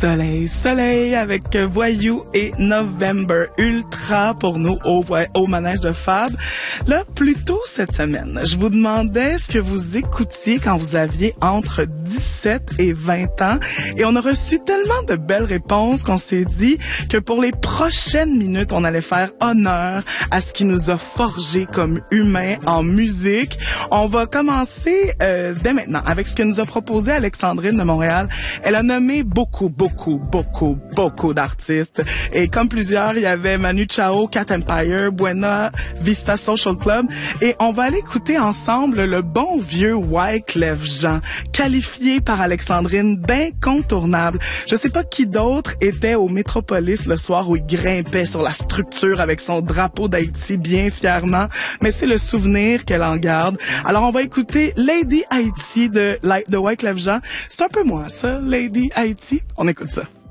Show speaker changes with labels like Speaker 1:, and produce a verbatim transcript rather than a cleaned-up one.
Speaker 1: Soleil, soleil avec Voyou et November Ultra pour nous au, au manège de Fab. Là, plus tôt cette semaine, je vous demandais ce que vous écoutiez quand vous aviez entre dix-sept et vingt ans et on a reçu tellement de belles réponses qu'on s'est dit que pour les prochaines minutes, on allait faire honneur à ce qui nous a forgé comme humains en musique. On va commencer euh, dès maintenant avec ce que nous a proposé Alexandrine de Montréal. Elle a nommé beaucoup, beaucoup, beaucoup, beaucoup d'artistes. Et comme plusieurs, il y avait Manu Chao, Cat Empire, Buena Vista Social Club. Et on va aller écouter ensemble le bon vieux Wyclef Jean, qualifié par Alexandrine d'incontournable. Je sais pas qui d'autre était au Métropolis le soir où il grimpait sur la structure avec son drapeau d'Haïti bien fièrement, mais c'est le souvenir qu'elle en garde. Alors on va écouter Lady Haïti de, de Wyclef Jean. C'est un peu moi ça, Lady Haïti. On écoute ça.